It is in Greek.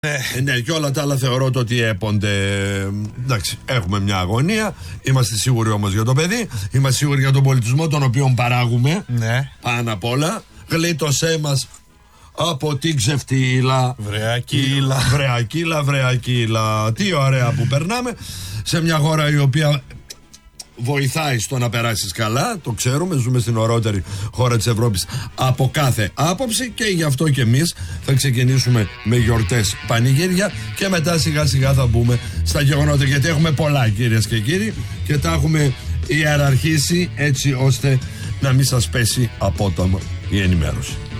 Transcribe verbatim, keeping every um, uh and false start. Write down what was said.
Ε, ναι, και όλα τα άλλα θεωρώ το ότι έπονται. Εντάξει, έχουμε μια αγωνία. Είμαστε σίγουροι όμως για το παιδί. Είμαστε σίγουροι για τον πολιτισμό, τον οποίο παράγουμε. Ναι. Πάνω απ' όλα. Γλίτωσέ μας από την ξεφτύλα. Βρεακύλα. Βρεακύλα, βρεακύλα. Τι ωραία που περνάμε σε μια χώρα η οποία βοηθάει στο να περάσεις καλά. Το ξέρουμε, ζούμε στην ωραιότερη χώρα της Ευρώπης από κάθε άποψη, και γι' αυτό και εμείς θα ξεκινήσουμε με γιορτές, πανηγύρια, και μετά σιγά σιγά θα μπούμε στα γεγονότα, γιατί έχουμε πολλά, κυρίες και κύριοι, και τα έχουμε ιεραρχήσει έτσι ώστε να μην σας πέσει απότομα η ενημέρωση.